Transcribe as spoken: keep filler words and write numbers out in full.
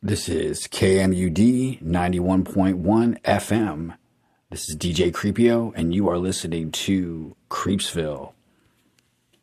This is K M U D ninety-one point one F M. This is D J Creepio, and you are listening to Creepsville.